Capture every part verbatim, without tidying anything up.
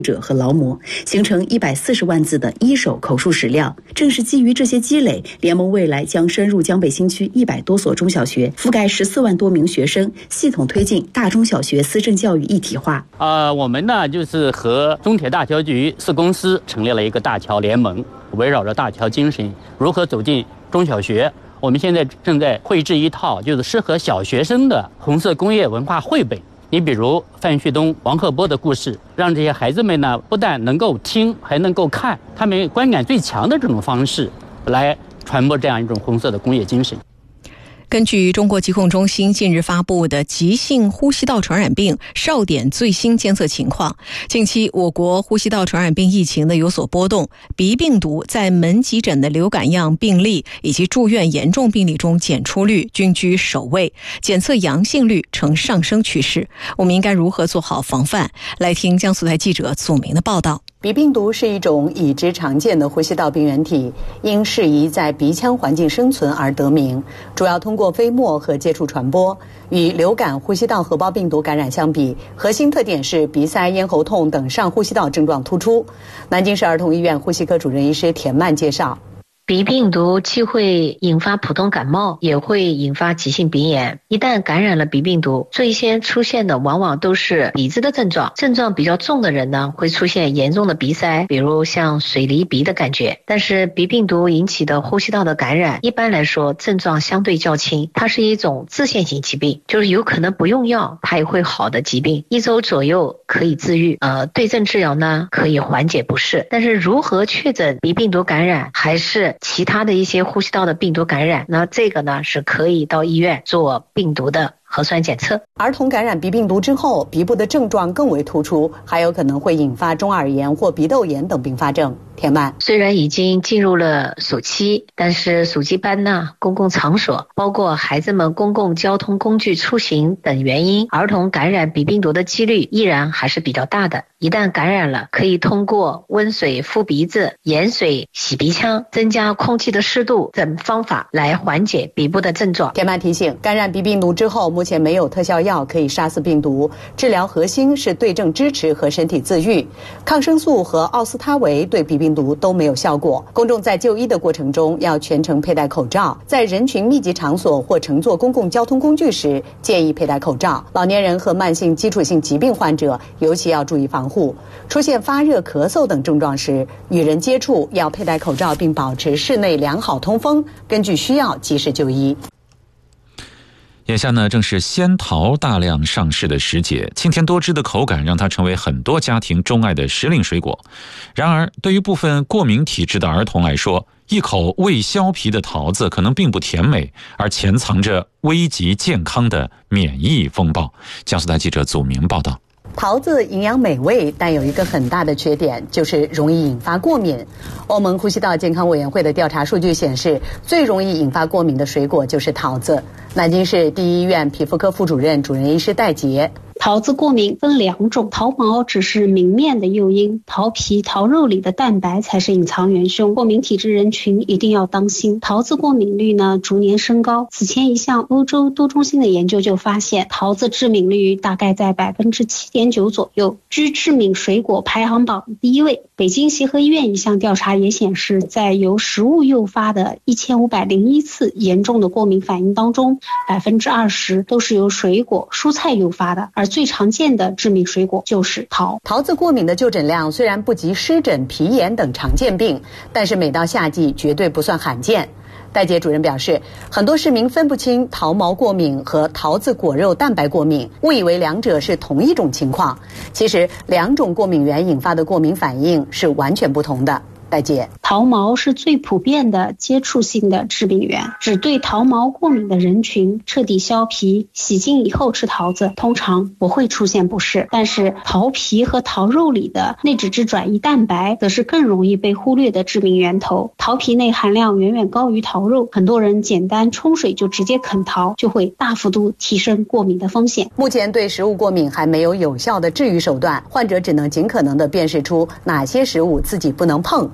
者和劳模，形成一百四十万字的一手口述史料。正是基于这些积累，联盟未来将深入江北新区一百多所中小学，覆盖十四万多名学生，系统推进大中小学思政教育一体化。 呃，我们呢就是和中铁大桥局四公司成立了一个大桥联盟，围绕着大桥精神，如何走进中小学。我们现在正在绘制一套就是适合小学生的红色工业文化绘本。你比如范旭东、王鹤波的故事，让这些孩子们呢不但能够听，还能够看，他们观感最强的这种方式来传播这样一种红色的工业精神。 根据中国疾控中心近日发布的急性呼吸道传染病哨点最新监测情况，近期我国呼吸道传染病疫情的有所波动，鼻病毒在门急诊的流感样病例以及住院严重病例中检出率均居首位，检测阳性率呈上升趋势。我们应该如何做好防范？来听江苏台记者祖明的报道。 鼻病毒是一种已知常见的呼吸道病原体，因适宜在鼻腔环境生存而得名，主要通过飞沫和接触传播。与流感、呼吸道合胞病毒感染相比，核心特点是鼻塞、咽喉痛等上呼吸道症状突出。南京市儿童医院呼吸科主任医师田曼介绍， 鼻病毒既会引发普通感冒，也会引发急性鼻炎。一旦感染了鼻病毒，最先出现的往往都是鼻子的症状，症状比较重的人呢，会出现严重的鼻塞，比如像水梨鼻的感觉。但是鼻病毒引起的呼吸道的感染，一般来说症状相对较轻，它是一种自限性疾病，就是有可能不用药它也会好的疾病，一周左右可以治愈。呃，对症治疗呢可以缓解不适。但是如何确诊鼻病毒感染还是其他的一些呼吸道的病毒感染，那这个呢是可以到医院做病毒的核酸检测。 儿童感染鼻病毒之后，鼻部的症状更为突出，还有可能会引发中耳炎或鼻窦炎等并发症。田曼， 虽然已经进入了暑期，但是暑期班呢、公共场所，包括孩子们公共交通工具出行等原因，儿童感染鼻病毒的几率依然还是比较大的。一旦感染了，可以通过温水敷鼻子、盐水洗鼻腔、增加空气的湿度等方法来缓解鼻部的症状。 田曼提醒，感染鼻病毒之后，目前没有特效药可以杀死病毒，治疗核心是对症支持和身体自愈。抗生素和奥司他韦对鼻病毒都没有效果。公众在就医的过程中要全程佩戴口罩，在人群密集场所或乘坐公共交通工具时建议佩戴口罩。老年人和慢性基础性疾病患者尤其要注意防护。出现发热、咳嗽等症状时，与人接触要佩戴口罩并保持室内良好通风，根据需要及时就医。 眼下呢，正是仙桃大量上市的时节，清甜多汁的口感让它成为很多家庭钟爱的时令水果。然而，对于部分过敏体质的儿童来说，一口未削皮的桃子可能并不甜美，而潜藏着危及健康的免疫风暴。江苏台记者祖明报道。 桃子营养美味，但有一个很大的缺点，就是容易引发过敏。欧盟呼吸道健康委员会的调查数据显示，最容易引发过敏的水果就是桃子。南京市第一医院皮肤科副主任、主任医师戴杰。 桃子过敏分两种，桃毛只是明面的诱因，桃皮、桃肉里的蛋白才是隐藏元凶。过敏体质人群一定要当心。桃子过敏率呢逐年升高。此前一项欧洲多中心的研究就发现，桃子致敏率大概在百分之七点九左右，居致敏水果排行榜第一位。北京协和医院一项调查也显示，在由食物诱发的一千五百零一次严重的过敏反应当中，百分之二十都是由水果、蔬菜诱发的，而最常见的致敏水果就是桃。 桃子过敏的就诊量虽然不及湿疹、皮炎等常见病，但是每到夏季绝对不算罕见。戴杰主任表示，很多市民分不清桃毛过敏和桃子果肉蛋白过敏，误以为两者是同一种情况。其实两种过敏源引发的过敏反应是完全不同的。戴杰， 桃毛是最普遍的接触性的致病源，只对桃毛过敏的人群彻底削皮、洗净以后吃桃子，通常不会出现不适。但是桃皮和桃肉里的内脂质转移蛋白则是更容易被忽略的致病源头。桃皮内含量远远高于桃肉，很多人简单冲水就直接啃桃，就会大幅度提升过敏的风险。 目前对食物过敏还没有有效的治愈手段，患者只能尽可能的辨识出哪些食物自己不能碰，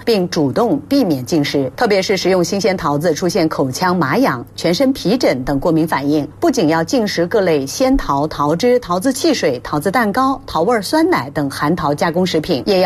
并主动避免进食。特别是食用新鲜桃子出现口腔麻痒、全身皮疹等过敏反应，不仅要禁食各类鲜桃、桃汁、桃子汽水、桃子蛋糕、桃味酸奶等含桃加工食品，也要